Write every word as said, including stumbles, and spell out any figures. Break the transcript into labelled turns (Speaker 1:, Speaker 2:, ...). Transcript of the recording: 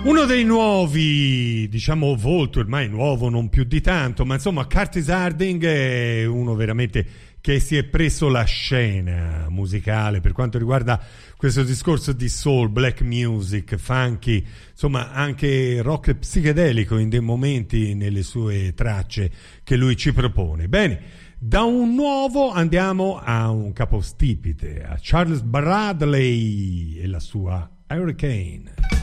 Speaker 1: Uno dei nuovi, diciamo, volto, ormai nuovo non più di tanto, ma insomma Curtis Harding è uno veramente che si è preso la scena musicale per quanto riguarda questo discorso di soul, black music, funky, insomma anche rock psichedelico in dei momenti nelle sue tracce che lui ci propone. Bene, da un nuovo andiamo a un capostipite, a Charles Bradley e la sua Hurricane.